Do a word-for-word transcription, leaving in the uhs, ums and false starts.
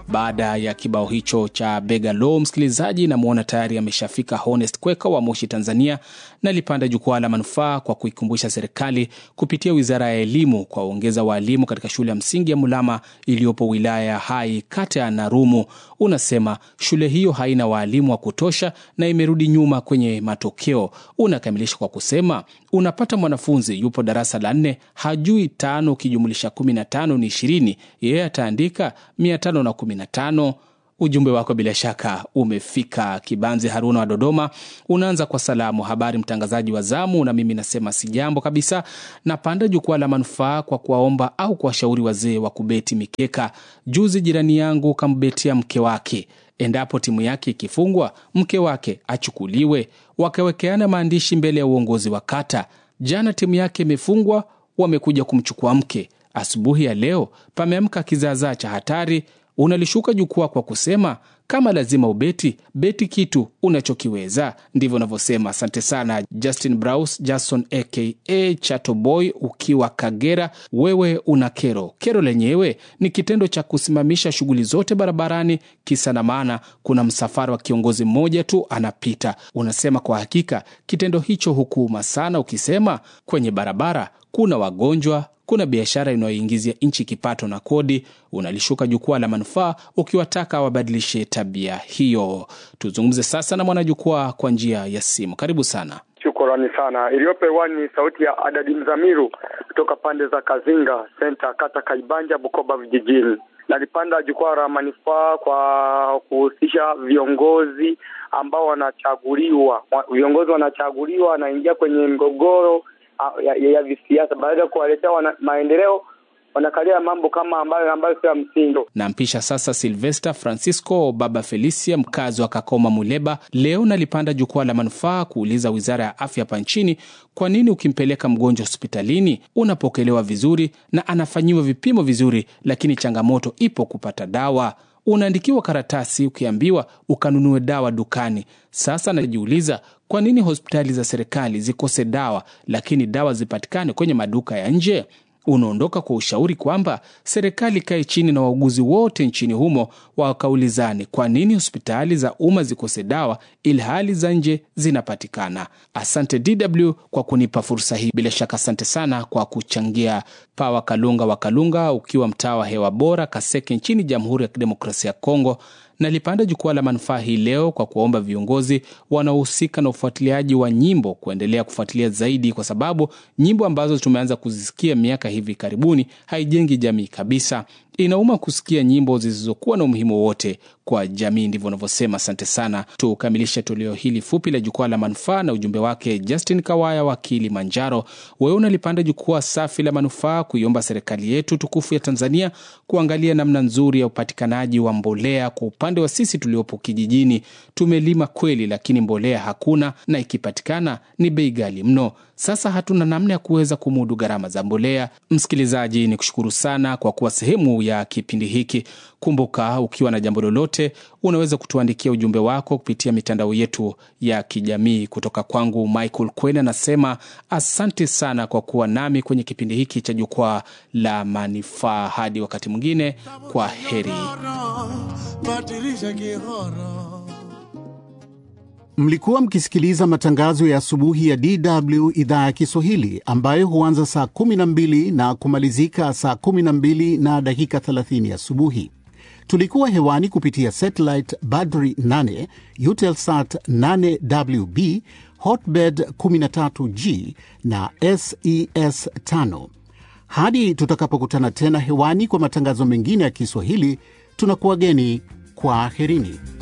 Baada ya kibao hicho cha Bega Low, msikilizaji, na muona tayari ameshafika Honest Kweka wa Moshi, Tanzania, na alipanda jukwaa la manufaa kwa kuikumbusha serikali kupitia Wizara ya Elimu kwa ongeza walimu katika shule ya msingi ya Mulama iliyopo wilaya ya Hai, kata ya Narumu. Unasema shule hiyo haina walimu wa kutosha na imerudi nyuma kwenye matokeo. Unakamilisha kwa kusema unapata mwanafunzi yupo darasa la nne hajui tano ukijumlisha kumi na tano ni ishirini, yeye ataandika mia tano na kumi na tano. Ujumbe wako bila shaka umefika. Kibanzi Haruna wa Dodoma unaanza kwa salamu: habari mtangazaji wa zamu, na mimi nasema si jambo kabisa. Napanda jukwaa la manufaa kwa kuwaomba au kuwashauri wazee wa kubeti mikeka. Juzi jirani yangu kambetia mke wake, endapo timu yake ikifungwa mke wake achukuliwe. Wakawekeana maandishi mbele ya uongozi wa kata. Jana timu yake imefungwa, wamekuja kumchukua mke. Asubuhi ya leo pameamka kizaazaa cha hatari. Unalishuka jukwaa kwa kusema kama lazima ubeti, beti kitu unachokiweza. Ndivyo unavyosema. Asante sana Justin Braus Jason aka Chato Boy ukiwa Kagera. Wewe una kero. Kero lenyewe ni kitendo cha kusimamisha shughuli zote barabarani kisa na maana kuna msafara wa kiongozi mmoja tu anapita. Unasema kwa hakika kitendo hicho hukuma sana, ukisema kwenye barabara kuna wagonjwa, kuna biashara inayoingizia nchi kipato na kodi. Unalishuka jukwaa la manufaa ukiwataka wabadilishe tabia hiyo. Tuzungumze sasa na mwanajukwaa kwa njia ya simu. Karibu sana. Shukrani sana. Iliyope wani sauti ya Adadi Mzamiru kutoka pande za Kazinga Center, kata Kaibanja, Bukoba vijijini. Nalipanda jukwaa la manufaa kwa kuhusisha viongozi ambao wanachaguliwa. Viongozi wanachaguliwa wanaingia kwenye mgogoro ya, ya, ya visiasa. Baada ya kuwaletea maendeleo wanakalia mambo kama ambayo ambayo sio msingi. Nampisha sasa Sylvester Francisco Baba Felicia, mkazi wa Kakoma Muleba. Leo nalipanda jukwaa la manufaa kuuliza Wizara ya Afya hapa nchini, kwa nini ukimpeleka mgonjwa hospitalini unapokelewa vizuri na anafanyiwa vipimo vizuri, lakini changamoto ipo kupata dawa? Unaandikiwa karatasi ukiambiwa ukanunue dawa dukani. Sasa najiuliza, kwa nini hospitali za serikali zikose dawa lakini dawa zipatikane kwenye maduka ya nje? Unaondoka kwa ushauri kwamba serikali kae chini na wauguzi wote nchini humo wakaulizane kwa nini hospitali za umma zikose dawa ili hali za nje zinapatikana. Asante D W kwa kunipa fursa hii. Bila shaka asante sana kwa kuchangia. Pawa Kalunga wa Kalunga ukiwa mtaa wa Hewa Bora Kaseke nchini Jamhuri ya Kidemokrasia ya Kongo. Nalipanda jukwaa la manufaa hii leo kwa kuomba viongozi wanaohusika na ufuatiliaji wa nyimbo kuendelea kufuatilia zaidi, kwa sababu nyimbo ambazo tumeanza kuzisikia miaka hivi karibuni haijengi jamii kabisa. Inauma kusikia nyimbo zisizokuwa na umuhimu wote kwa jamii. Ndivyo wanavyosema. Asante sana. Tukamilisha toleo hili fupi la jukwaa la manufaa na ujumbe wake Justin Kawaya wa Kilimanjaro. Wewe unalipanda jukwaa safi la manufaa kuiomba serikali yetu tukufu ya Tanzania kuangalia namna nzuri ya upatikanaji wa mbolea. Kwa upande wa sisi tuliopo kijijini, tumelima kweli lakini mbolea hakuna, na ikipatikana ni bei ghali mno. Sasa hatuna namna ya kuweza kumudu gharama za mbolea. Msikilizaji, ni kushukuru sana kwa kuwa sehemu ya kipindi hiki. Kumbuka, ukiwa na jambo lolote unaweza kutuandikia ujumbe wako kupitia mitandao yetu ya kijamii. Kutoka kwangu Michael Kwena nasema asante sana kwa kuwa nami kwenye kipindi hiki cha jukwaa la manufaa. Hadi wakati mwingine, kwa heri. Mlikuwa mkisikiliza matangazo ya asubuhi ya D W idhaa ya Kiswahili ambayo huanza saa kumi na mbili na kumalizika saa kumi na mbili na dakika thelathini asubuhi. Tulikuwa hewani kupitia satellite Badri nane, Eutelsat nane W B, Hotbird kumi na tatu G na S E S tano. Hadi tutakapokutana tena hewani kwa matangazo mengine ya Kiswahili, tunakuwageni kwa aherini.